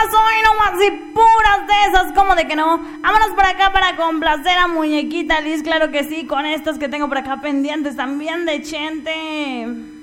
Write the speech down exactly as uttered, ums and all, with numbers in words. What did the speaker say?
nomás hoy, nomás y puras de esas, como de que no. Vámonos por acá para complacer a muñequita Liz, claro que sí, con estas que tengo por acá pendientes también de Chente.